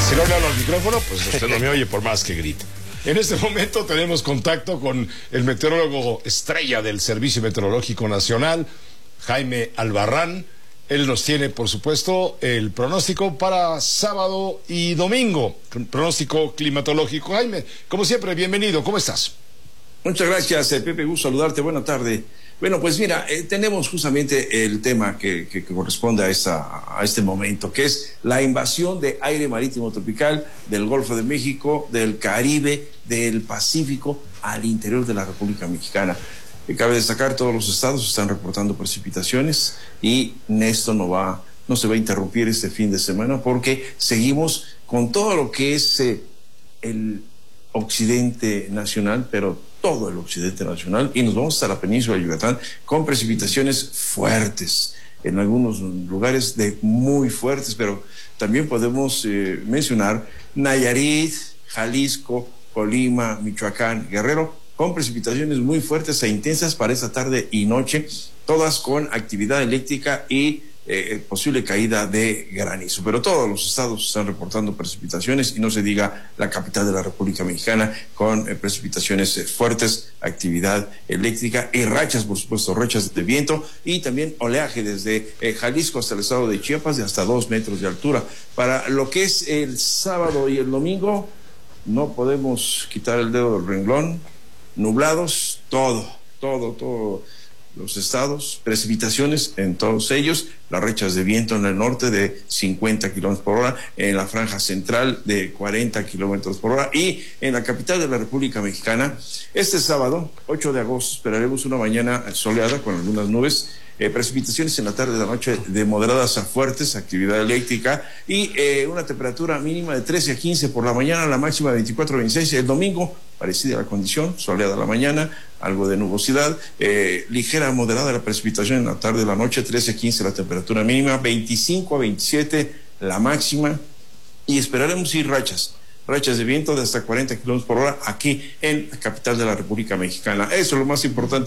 Si no le hablo al micrófono, pues usted no me oye por más que grite. En este momento tenemos contacto con el meteorólogo estrella del Servicio Meteorológico Nacional, Jaime Albarrán. Él nos tiene, por supuesto, el pronóstico para sábado y domingo, pronóstico climatológico. Jaime, como siempre, bienvenido, ¿cómo estás? Muchas gracias, Pepe, gusto saludarte, buena tarde. Bueno, pues mira, tenemos justamente el tema que corresponde a este momento, que es la invasión de aire marítimo tropical del Golfo de México, del Caribe, del Pacífico, al interior de la República Mexicana. Cabe destacar, todos los estados están reportando precipitaciones y esto no se va a interrumpir este fin de semana porque seguimos con todo lo que es el occidente nacional, pero todo el occidente nacional, y nos vamos hasta la península de Yucatán con precipitaciones fuertes, en algunos lugares muy fuertes, pero también podemos mencionar Nayarit, Jalisco, Colima, Michoacán, Guerrero, con precipitaciones muy fuertes e intensas para esta tarde y noche, todas con actividad eléctrica y posible caída de granizo. Pero todos los estados están reportando precipitaciones y no se diga la capital de la República Mexicana con precipitaciones fuertes, actividad eléctrica y rachas, por supuesto, rachas de viento y también oleaje desde Jalisco hasta el estado de Chiapas de hasta 2 metros de altura. Para lo que es el sábado y el domingo, no podemos quitar el dedo del renglón, nublados, todo los estados, precipitaciones en todos ellos, las rachas de viento en el norte de 50 kilómetros por hora, en la franja central de 40 kilómetros por hora y en la capital de la República Mexicana. Este sábado, 8 de agosto, esperaremos una mañana soleada con algunas nubes, precipitaciones en la tarde de la noche de moderadas a fuertes, actividad eléctrica y una temperatura mínima de 13 a 15 por la mañana, la máxima de 24 a 26. El domingo, parecida la condición, soleada la mañana, algo de nubosidad, ligera moderada la precipitación en la tarde de la noche, 13 a 15 la temperatura mínima, 25 a 27 la máxima y esperaremos ir rachas de viento de hasta 40 kilómetros por hora aquí en la capital de la República Mexicana. Eso es lo más importante.